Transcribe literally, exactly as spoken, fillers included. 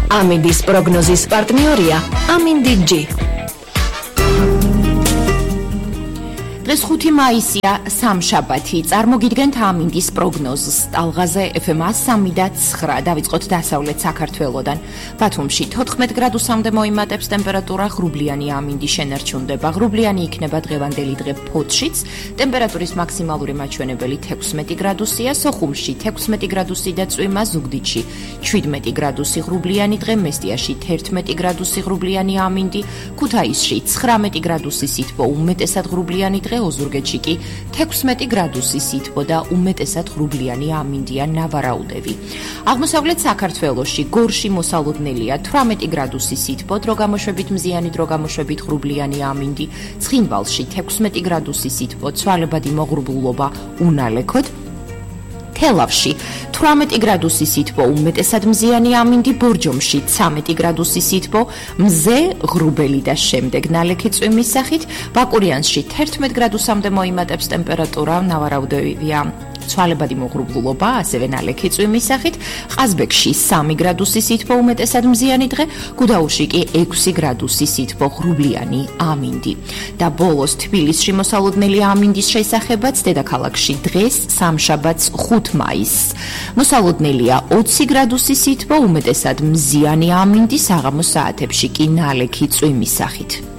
ამინდის პროგნოზის პარტნიორია ამინდი ჯი. დღეს ხუთი მაისია, სამშაბათი. წარმოგიდგენთ ამინდის პროგნოზს. ტალღაზე ეფ ემ სამი და ცხრა. დავიწყოთ დასავლეთ საქართველოდან. ბათუმში თოთხმეტ გრადუსამდე მოიმატებს ტემპერატურა, ღრუბლიანი ამინდი შენარჩუნდება. ღრუბლიანი იქნება დღევანდელი დღე ფოთშიც. ტემპერატურის მაქსიმალური მაჩვენებელი თექვსმეტი გრადუსია, სოხუმში თექვსმეტი გრადუსი და წვიმა, ზუგდიდში შვიდმეტი გრადუსი ღრუბლიანი დღე, მესტიაში თერთმეტი გრადუსი ღრუბლიანი ამინდი, ქუთაისში ცხრამეტი გრადუსი სითბო, უმეტესად ღრუბლიანი დღე, ოზურგეთში კი თექვსმეტი გრადუსი სითბო და უმეტესად ღრუბლიანი ამინდია, ნავარაუდევი. აღმოსავლეთ საქართველოში გორში მოსალოდნელია თვრამეტი გრადუსი სითბო, დროგამოშვებით მზიანი, დროგამოშვებით ღრუბლიანი ამინდი, ცხინვალში თექვსმეტი გრადუსი სითბო, ცვალებადი მოღრუბლულობა უნალექოდ. თელავში თვრამეტი გრადუსი სითბო, უმეტესად მზიანი ამინდი, ბორჯომში ცამეტი გრადუსი სითბო, მზე, ღრუბელი და შემდეგ ნალექი წვიმის სახით, ბაკურიანსში თერთმეტ გრადუსამდე მოიმატებს ტემპერატურა, ნავარაუდევია ცვალებადი მოღრუბლულობა, ასევე ნალექი წვიმის სახით, ყაზბეგში სამი გრადუსი სითბო, უმეტესად მზიანი დღე, გუდაურში კი ექვსი გრადუსი სითბო, ღრუბლიანი ამინდი. და ბოლოს თბილისში მოსალოდნელი ამინდის შესახებაც, დედაქალაქში დღეს სამშაბათს ხუთ მაისს მოსალოდნელია ოცი გრადუსი სითბო, უმეტესად მზიანი ამინდი, საღამოს საათებში კი ნალექი წვიმის სახით.